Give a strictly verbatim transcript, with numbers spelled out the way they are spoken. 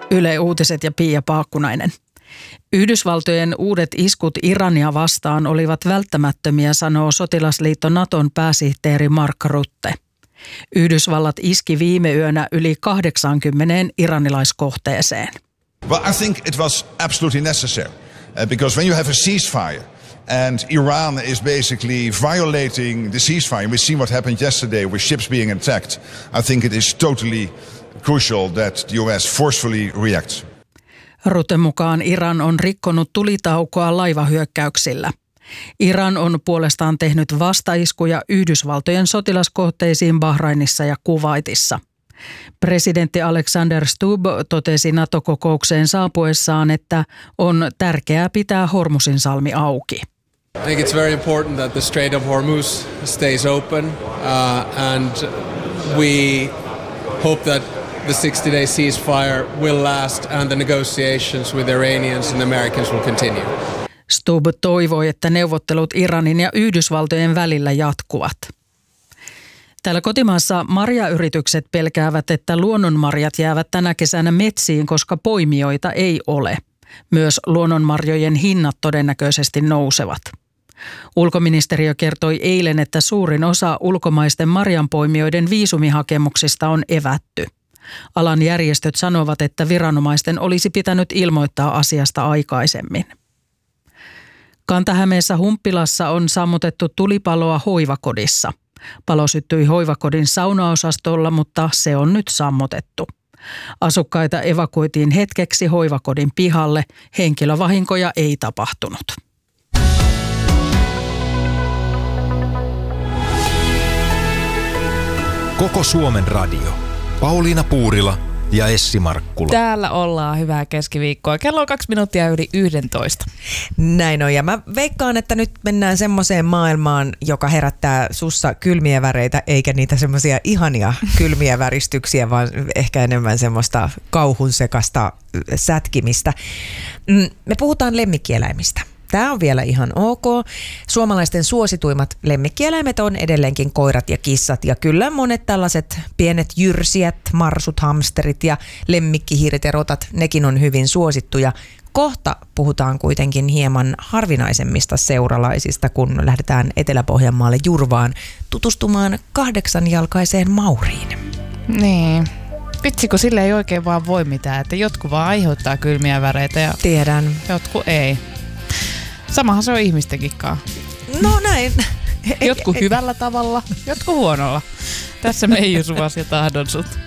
Yle Uutiset ja Pia Paakkunainen. Yhdysvaltojen uudet iskut Irania vastaan olivat välttämättömiä, sanoo sotilasliitto Naton pääsihteeri Mark Rutte. Yhdysvallat iski viime yönä yli kahdeksankymmentä iranilaiskohteeseen. Well, I think it was absolutely necessary uh, because when you have a ceasefire and Iran is basically violating the ceasefire, we see what happened yesterday with ships being attacked. I think it is totally crucial that the U S forcefully reacts. Rutten mukaan Iran on rikkonut tulitaukoa laivahyökkäyksillä. Iran on puolestaan tehnyt vastaiskuja Yhdysvaltojen sotilaskohteisiin Bahrainissa ja Kuwaitissa. Presidentti Alexander Stubb totesi NATO-kokoukseen saapuessaan, että on tärkeää pitää Hormuzinsalmi auki. I think it's very important that the Strait of Hormuz stays open uh, and we hope that the sixty-day ceasefire will last and the negotiations with the Iranians and the Americans will continue. Stubb toivoi, että neuvottelut Iranin ja Yhdysvaltojen välillä jatkuvat. Täällä kotimaassa marjayritykset pelkäävät, että luonnonmarjat jäävät tänä kesänä metsiin, koska poimijoita ei ole. Myös luonnonmarjojen hinnat todennäköisesti nousevat. Ulkoministeriö kertoi eilen, että suurin osa ulkomaisten marjanpoimijoiden viisumihakemuksista on evätty. Alan järjestöt sanovat, että viranomaisten olisi pitänyt ilmoittaa asiasta aikaisemmin. Kanta-Hämeessä Humppilassa on sammutettu tulipaloa hoivakodissa. Palo syttyi hoivakodin saunaosastolla, mutta se on nyt sammutettu. Asukkaita evakuoitiin hetkeksi hoivakodin pihalle. Henkilövahinkoja ei tapahtunut. Koko Suomen radio. Pauliina Puurila ja Essi Markkula. Täällä ollaan, hyvää keskiviikkoa. Kello on kaksi minuuttia yli yhdentoista. Näin on, ja mä veikkaan, että nyt mennään semmoiseen maailmaan, joka herättää sussa kylmiä väreitä, eikä niitä semmoisia ihania kylmiä väristyksiä, vaan ehkä enemmän semmoista kauhun sekasta sätkimistä. Me puhutaan lemmikkieläimistä. Tämä on vielä ihan ok. Suomalaisten suosituimmat lemmikkieläimet on edelleenkin koirat ja kissat. Ja kyllä monet tällaiset pienet jyrsijät, marsut, hamsterit ja lemmikkihiiret ja rotat, nekin on hyvin suosittuja. Kohta puhutaan kuitenkin hieman harvinaisemmista seuralaisista, kun lähdetään Etelä-Pohjanmaalle Jurvaan tutustumaan kahdeksanjalkaiseen mauriin. Niin. Vitsi, kun sille ei oikein vaan voi mitään, että jotkut vaan aiheuttaa kylmiä väreitä ja tiedän. Jotkut ei. Samahan se on ihmistenkin kanssa. No näin. Jotkut hyvällä tavalla, jotkut huonolla. Tässä Meiju Suvas ja tahdon sut.